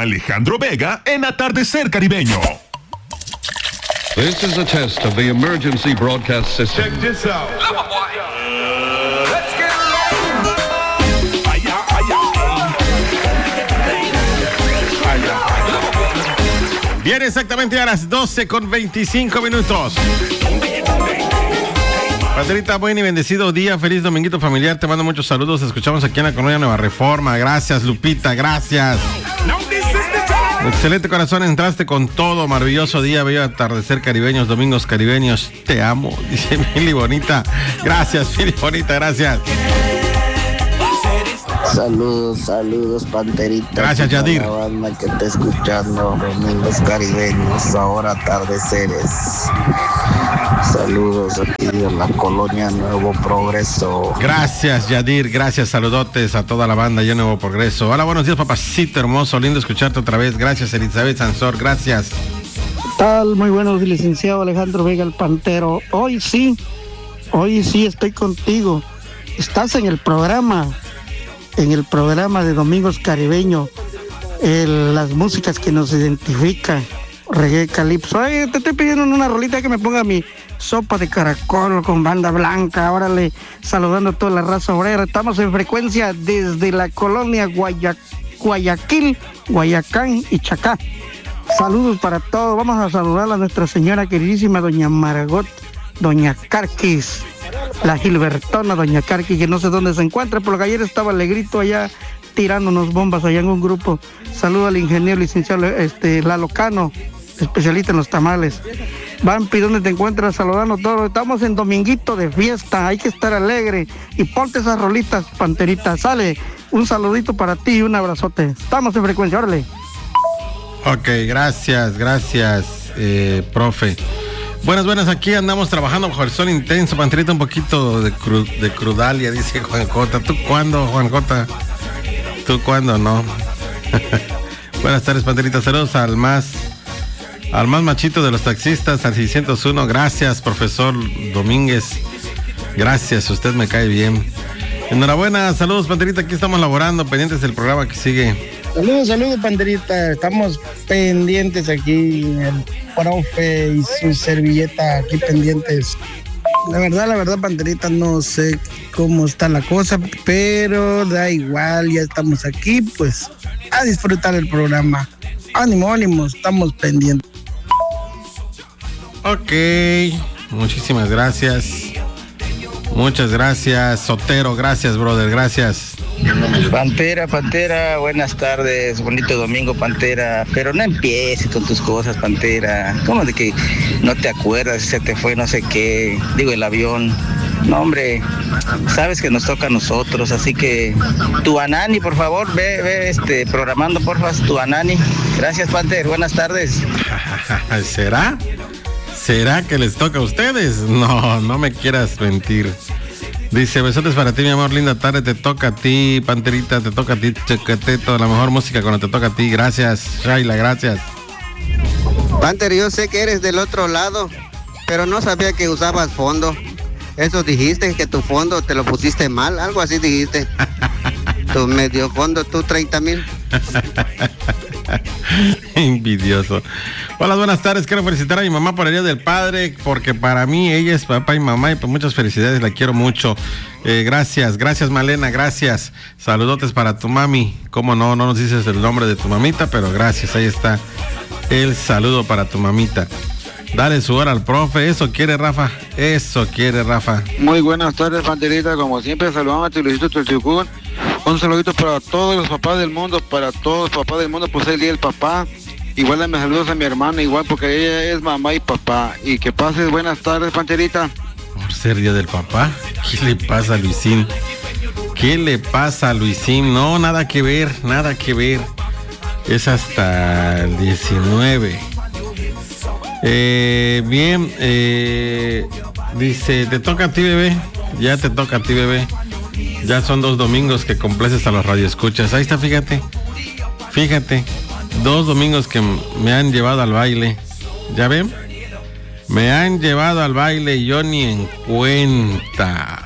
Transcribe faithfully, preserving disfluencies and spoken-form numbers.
Alejandro Vega en Atardecer Caribeño. This is a test of the emergency broadcast system. Check this out. Let's get Bien, exactamente a las doce con veinticinco minutos. Patrita, buen y bendecido día, feliz dominguito familiar, te mando muchos saludos, escuchamos aquí en la colonia Nueva Reforma, gracias Lupita, gracias. Excelente corazón, entraste con todo, maravilloso día, bello atardecer caribeños, domingos caribeños, te amo, dice Mili Bonita, gracias Mili Bonita, gracias. Saludos, saludos, Panterita. Gracias, Yadir. La banda que está escuchando, domingos caribeños, ahora atardeceres. Saludos aquí en la colonia Nuevo Progreso. Gracias, Yadir, gracias, saludotes a toda la banda de Nuevo Progreso. Hola, buenos días, papacito hermoso, lindo escucharte otra vez. Gracias, Elizabeth Sansor, gracias. ¿Qué tal? Muy buenos, licenciado Alejandro Vega, el Pantero. Hoy sí, hoy sí estoy contigo. Estás en el programa. En el programa de Domingos Caribeño, el, las músicas que nos identifican, reggae, calipso. Ay, te estoy pidiendo una rolita que me ponga mi sopa de caracol con banda blanca. Órale, saludando a toda la raza obrera. Estamos en frecuencia desde la colonia Guaya, Guayaquil, Guayacán y Chacá. Saludos para todos. Vamos a saludar a nuestra señora queridísima doña Margot, doña Carquis, la Gilbertona, doña Carqui, que no sé dónde se encuentra, porque ayer estaba Alegrito allá tirándonos bombas allá en un grupo. Saludo al ingeniero licenciado este, Lalo Cano, especialista en los tamales. Vampi, ¿dónde te encuentras? Saludando a todos. Estamos en dominguito de fiesta, hay que estar alegre. Y ponte esas rolitas, Panterita. Sale, un saludito para ti y un abrazote. Estamos en frecuencia, órale. Ok, gracias, gracias, eh, profe. Buenas, buenas, aquí andamos trabajando bajo el sol intenso, Panterita, un poquito de, cru, de crudalia, dice Juan Cota. ¿Tú cuándo, Juan Cota? ¿Tú cuándo, no? Buenas tardes, Panterita, saludos al más, al más machito de los taxistas, al seiscientos uno, gracias, profesor Domínguez, gracias, usted me cae bien. Enhorabuena, saludos, Panterita, aquí estamos laborando, pendientes del programa que sigue. Saludos, saludos, Panterita. Estamos pendientes aquí, el profe y su servilleta aquí pendientes. La verdad, la verdad, Panterita, no sé cómo está la cosa, pero da igual, ya estamos aquí, pues, a disfrutar el programa. Ánimo, ánimo, estamos pendientes. Ok, muchísimas gracias. Muchas gracias, Sotero, gracias, brother, gracias. Pantera, Pantera, buenas tardes, bonito domingo, Pantera, pero no empieces con tus cosas, Pantera. ¿Cómo de que no te acuerdas, se te fue no sé qué, digo el avión? No, hombre, sabes que nos toca a nosotros, así que tu Anani, por favor, ve, ve este, programando, porfa, tu Anani. Gracias, Pantera, buenas tardes. ¿Será? ¿Será que les toca a ustedes? No, no me quieras mentir. Dice, besotes para ti, mi amor, linda tarde, te toca a ti, Panterita, te toca a ti, Chequeteto, la mejor música cuando te toca a ti, gracias, Shaila, gracias. Panter, yo sé que eres del otro lado, pero no sabía que usabas fondo. Eso dijiste, que tu fondo te lo pusiste mal, algo así dijiste. Tu medio fondo, tú treinta mil. Envidioso. Hola, buenas tardes, quiero felicitar a mi mamá por el Día del Padre, porque para mí ella es papá y mamá, y pues muchas felicidades, la quiero mucho. Eh, gracias, gracias Malena, gracias. Saludotes para tu mami. Cómo no, no nos dices el nombre de tu mamita, pero gracias, ahí está el saludo para tu mamita. Dale su hora al profe, eso quiere Rafa, eso quiere Rafa. Muy buenas tardes, Panterita, como siempre saludamos a tu Luisito Tulchucún. Un saludito para todos los papás del mundo, para todos los papás del mundo, pues es el día del papá. Igual dame saludos a mi hermana, igual porque ella es mamá y papá. Y que pases buenas tardes, Panterita. Por ser día del papá, ¿qué le pasa a Luisín? ¿Qué le pasa a Luisín? No, nada que ver, nada que ver. Es hasta el diecinueve. Eh, bien, eh, dice, te toca a ti, bebé. Ya te toca a ti, bebé. Ya son dos domingos que complaces a los radioescuchas. Ahí está, fíjate. Fíjate. Dos domingos que me han llevado al baile. ¿Ya ven? Me han llevado al baile y yo ni en cuenta.